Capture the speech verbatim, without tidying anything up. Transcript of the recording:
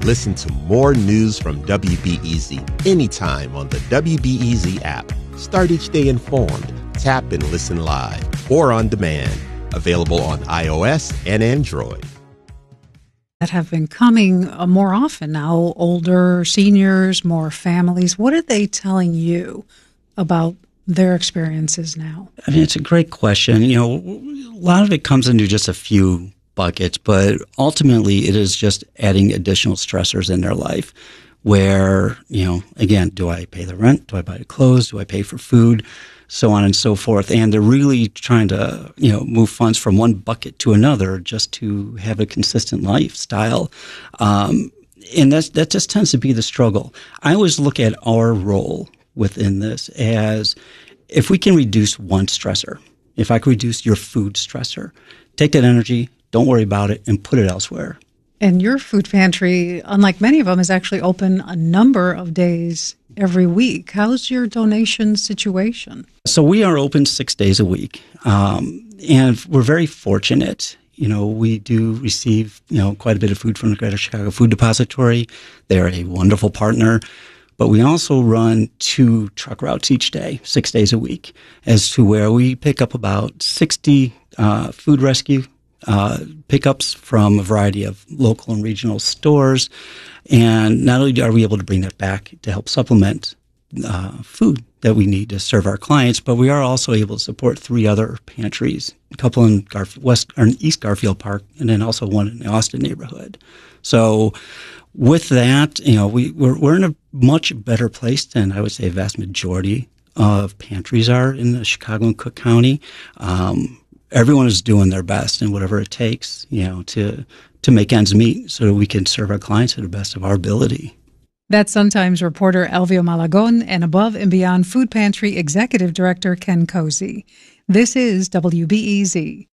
listen to more news from W B E Z anytime on the W B E Z app. Start each day informed. Tap and listen live or on demand. Available on iOS and Android. That have been coming uh, more often now, older seniors, more families. What are they telling you about their experiences now? I mean, it's a great question. You know, a lot of it comes into just a few buckets, but ultimately it is just adding additional stressors in their life where, you know, again, do I pay the rent? Do I buy the clothes? Do I pay for food? So on and so forth. And they're really trying to, you know, move funds from one bucket to another just to have a consistent lifestyle. Um, and that's, that just tends to be the struggle. I always look at our role within this as if we can reduce one stressor, if I can reduce your food stressor, take that energy, don't worry about it, and put it elsewhere. And your food pantry, unlike many of them, is actually open a number of days every week. How's your donation situation? So we are open six days a week, um, and we're very fortunate. You know, we do receive, you know, quite a bit of food from the Greater Chicago Food Depository. They're a wonderful partner. But we also run two truck routes each day, six days a week, as to where we pick up about sixty uh, food rescue uh, pickups from a variety of local and regional stores. And not only are we able to bring that back to help supplement uh, food that we need to serve our clients, but we are also able to support three other pantries, a couple in Garf- West or in East Garfield Park, and then also one in the Austin neighborhood. So with that, you know, we, we're, we're in a much better place than I would say a vast majority of pantries are in the Chicago and Cook County. Um, everyone is doing their best and whatever it takes, you know, to to make ends meet so that we can serve our clients to the best of our ability. That's Sun-Times reporter Elvio Malagon and Above and Beyond Food Pantry Executive Director Ken Cozy. This is W B E Z.